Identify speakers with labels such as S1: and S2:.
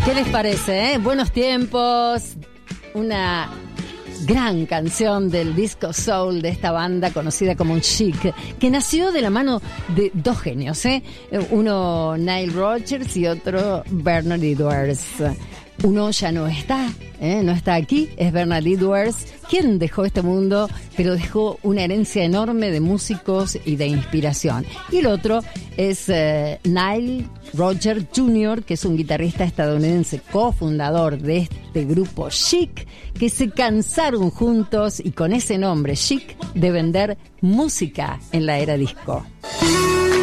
S1: ¿Qué les parece, Buenos tiempos, una gran canción del disco soul de esta banda conocida como Chic, que nació de la mano de dos genios, uno Nile Rodgers y otro Bernard Edwards. Uno ya no está, no está aquí, es Bernard Edwards, quien dejó este mundo, pero dejó una herencia enorme de músicos y de inspiración. Y el otro es Nile Rodgers Jr., que es un guitarrista estadounidense, cofundador de este grupo Chic, que se cansaron juntos y con ese nombre Chic de vender música en la era disco.